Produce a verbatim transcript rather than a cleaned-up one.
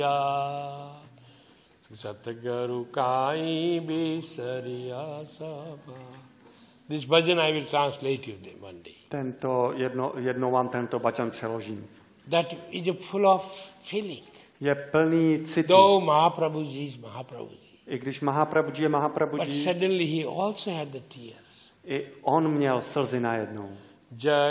Satgaru Kai Bisariya Sabha. This bhajan I will translate you one day. Tento jedno, jednou vám tento bhajan přeložím. That is full of feeling. Je plný citu. Though Mahaprabhuji is Mahaprabhuji. I když Mahaprabhuji je Mahaprabhuji. But suddenly he also had the tears. I on měl slzy najednou.